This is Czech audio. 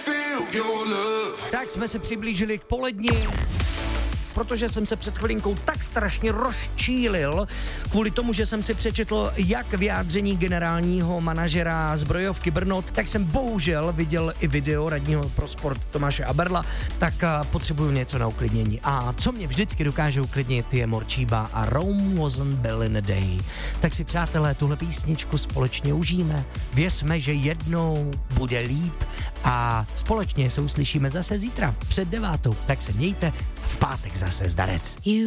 Tak jsme se přiblížili k poledni, protože jsem se před chvilinkou tak strašně rozčílil kvůli tomu, že jsem si přečetl jak vyjádření generálního manažera zbrojovky Brno, tak jsem bohužel viděl i video radního pro sport Tomáše Aberla, tak potřebuju něco na uklidnění. A co mě vždycky dokáže uklidnit, je Morčíba a Rome wasn't built in a day. Tak si, přátelé, tuhle písničku společně užijeme. Věřme, že jednou bude líp a společně se uslyšíme zase zítra před 9. Tak se mějte, v pátek zase zdarec.